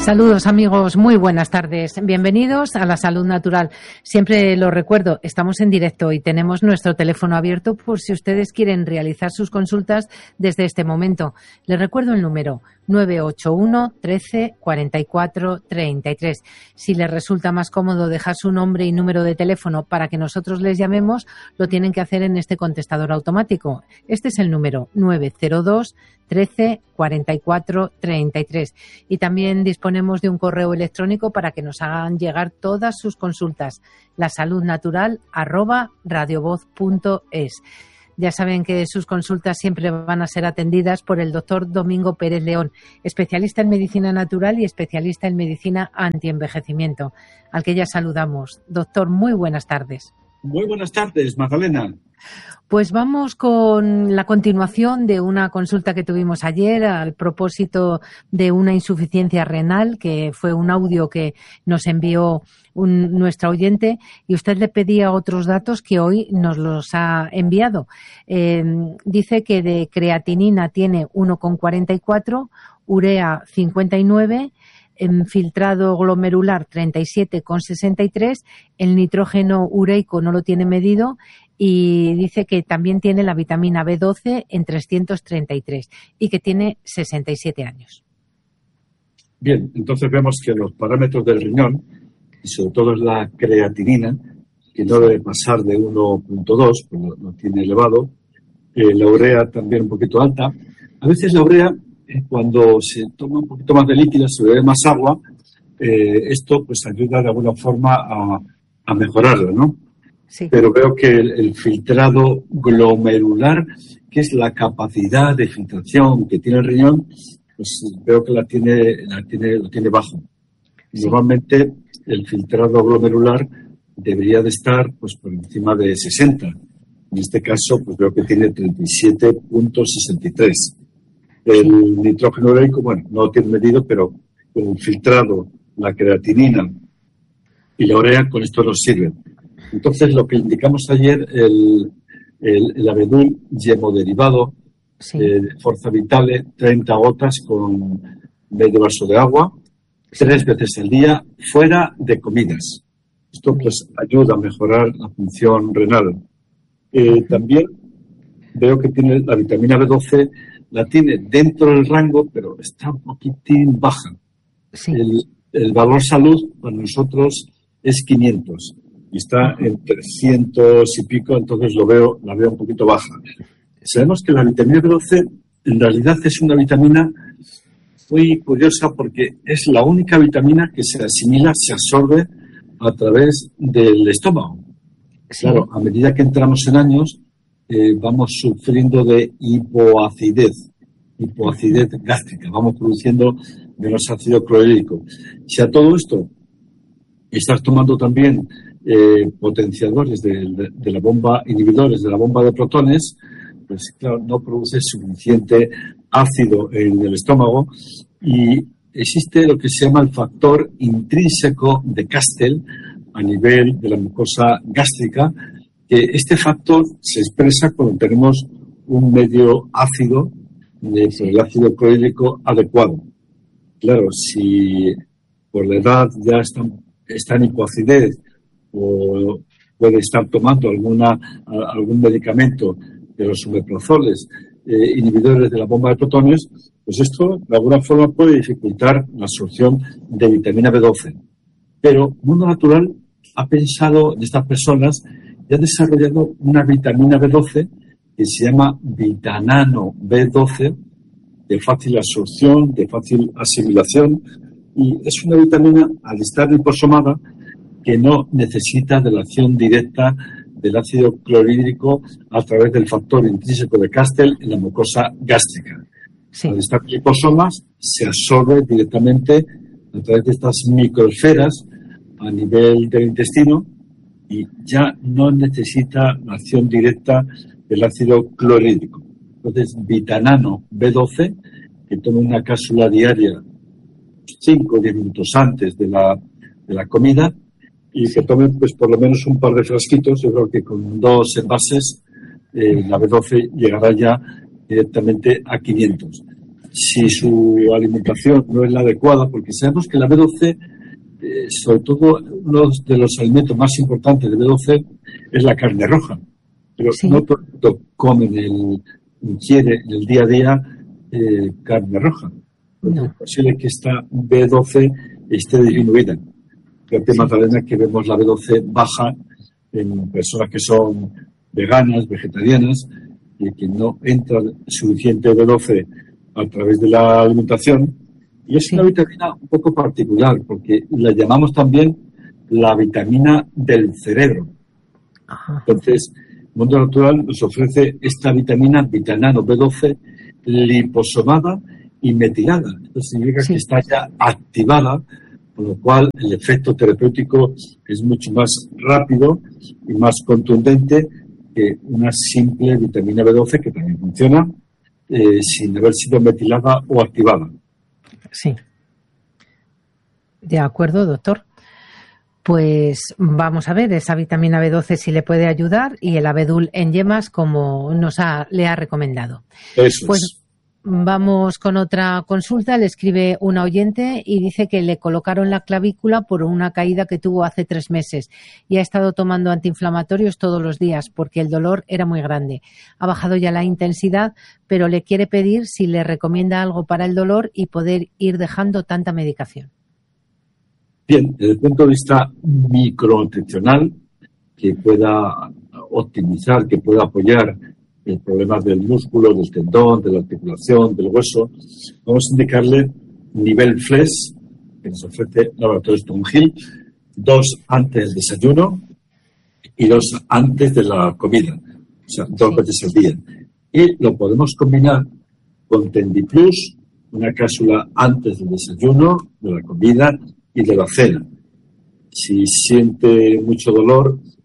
Saludos amigos, muy buenas tardes. Bienvenidos a La Salud Natural. Siempre lo recuerdo, estamos en directo y tenemos nuestro teléfono abierto por si ustedes quieren realizar sus consultas desde este momento. Les recuerdo el número 981 13 44 33. Si les resulta más cómodo dejar su nombre y número de teléfono para que nosotros les llamemos, lo tienen que hacer en este contestador automático. Este es el número 902 13 44 33. Y también disponemos de un correo electrónico para que nos hagan llegar todas sus consultas. lasaludnatural@radiovoz.es. Ya saben que sus consultas siempre van a ser atendidas por el doctor Domingo Pérez León, especialista en medicina natural y especialista en medicina antienvejecimiento, al que ya saludamos. Doctor, muy buenas tardes. Muy buenas tardes, Magdalena. Pues vamos con la continuación de una consulta que tuvimos ayer al propósito de una insuficiencia renal, que fue un audio que nos envió nuestra oyente, y usted le pedía otros datos que hoy nos los ha enviado. Dice que de creatinina tiene 1,44, urea 59, filtrado glomerular 37,63, el nitrógeno ureico no lo tiene medido y dice que también tiene la vitamina B12 en 333 y que tiene 67 años. Bien, entonces vemos que los parámetros del riñón, y sobre todo es la creatinina, que no debe pasar de 1,2, pues lo tiene elevado, la urea también un poquito alta. A veces la urea, cuando se toma un poquito más de líquido, se bebe más agua, esto pues ayuda de alguna forma a mejorarla, ¿no? Sí. Pero veo que el filtrado glomerular, que es la capacidad de filtración que tiene el riñón, pues veo que lo tiene bajo. Sí. Normalmente el filtrado glomerular debería de estar pues por encima de 60. En este caso, pues veo que tiene 37,63. El nitrógeno ureico, bueno, no lo tiene medido, pero con el filtrado, la creatinina y la urea, con esto nos sirve. Entonces, lo que indicamos ayer, el abedul hemodiderivado, sí, Forza Vitale, 30 gotas con medio vaso de agua, 3 veces al día, fuera de comidas. Esto pues ayuda a mejorar la función renal. También veo que tiene la vitamina B12, la tiene dentro del rango, pero está un poquitín baja. Sí. El valor salud para nosotros es 500 y está en 300 y pico, entonces la veo un poquito baja. Sabemos que la vitamina B12 en realidad es una vitamina muy curiosa porque es la única vitamina que se asimila, se absorbe a través del estómago. Sí. Claro, a medida que entramos en años, vamos sufriendo de hipoacidez gástrica, vamos produciendo menos ácido clorhídrico. Si a todo esto estás tomando también potenciadores de la bomba, inhibidores de la bomba de protones, pues claro, no produce suficiente ácido en el estómago y existe lo que se llama el factor intrínseco de Castell a nivel de la mucosa gástrica, que este factor se expresa cuando tenemos un medio ácido, el ácido clorhídrico adecuado. Claro, si por la edad ya está en hipoacidez o puede estar tomando algún medicamento de los omeprazoles, inhibidores de la bomba de protones, pues esto de alguna forma puede dificultar la absorción de vitamina B12. Pero Mundo Natural ha pensado en estas personas y ha desarrollado una vitamina B12 que se llama Vitanano B12, de fácil absorción, de fácil asimilación, y es una vitamina, al estar liposomada, que no necesita de la acción directa del ácido clorhídrico a través del factor intrínseco de Castell en la mucosa gástrica. Sí. Al estar liposomas, se absorbe directamente a través de estas microesferas a nivel del intestino y ya no necesita la acción directa del ácido clorhídrico. Entonces, Vitanano B12, que tome una cápsula diaria 5 o 10 minutos antes de la comida y que tome pues por lo menos un par de frasquitos. Yo creo que con 2 envases la B12 llegará ya directamente a 500. si su alimentación no es la adecuada, porque sabemos que la B12, sobre todo uno de los alimentos más importantes de B12 es la carne roja, pero Sí. no todo el mundo ingiere en el día a día carne roja. No. Es posible que esta B12 esté disminuida. Fíjate, Sí. Magdalena, que vemos la B12 baja en personas que son veganas, vegetarianas, y que no entra suficiente B12 a través de la alimentación. Y es Sí. una vitamina un poco particular, porque la llamamos también la vitamina del cerebro. Ajá. Entonces, el mundo natural nos ofrece esta vitamina, vitanano B12, liposomada y metilada. Esto significa Sí. que está ya activada, con lo cual el efecto terapéutico es mucho más rápido y más contundente que una simple vitamina B12 que también funciona sin haber sido metilada o activada. Sí. De acuerdo, doctor. Pues vamos a ver esa vitamina B12 si le puede ayudar y el abedul en yemas como le ha recomendado. Eso Pues es. vamos con otra consulta. Le escribe una oyente y dice que le colocaron la clavícula por una caída que tuvo hace 3 meses y ha estado tomando antiinflamatorios todos los días porque el dolor era muy grande. Ha bajado ya la intensidad, pero le quiere pedir si le recomienda algo para el dolor y poder ir dejando tanta medicación. Bien, desde el punto de vista micronutricional, que pueda optimizar, que pueda apoyar el problema del músculo, del tendón, de la articulación, del hueso, vamos a indicarle nivel FLES, que nos ofrece Laboratorio Stonehill, 2 antes del desayuno y 2 antes de la comida, o sea, 2 veces al día. Y lo podemos combinar con Tendiplus, una cápsula antes del desayuno, de la comida y de la cena. Si siente mucho dolor,